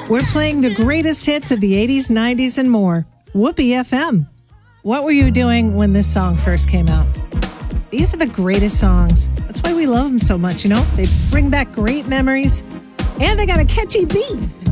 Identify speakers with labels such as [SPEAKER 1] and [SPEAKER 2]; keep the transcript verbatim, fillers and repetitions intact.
[SPEAKER 1] We're playing the greatest hits of the eighties, nineties, and more. Whoopee F M. What were you doing when this song first came out? These are the greatest songs. That's why we love them so much, you know? They bring back great memories, and they got a catchy beat.